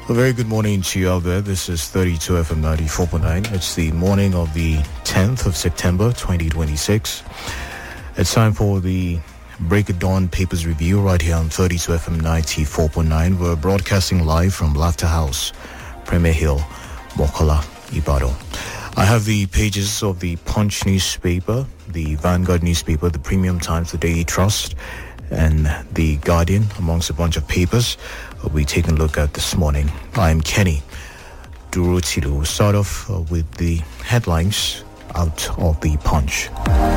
A very good morning to you out there. This is 32 FM 94.9. It's the morning of the 10th of September 2026. It's time for the Break of Dawn Papers Review right here on 32 FM 94.9. We're broadcasting live from Laughter House, Premier Hill, Mokola, Ibadan. I have the pages of the Punch newspaper, the Vanguard newspaper, the Premium Times, the Daily Trust, and the Guardian, amongst a bunch of papers we're taking a look at this morning. I'm Kenny Durotilu. We'll start off with the headlines out of the Punch.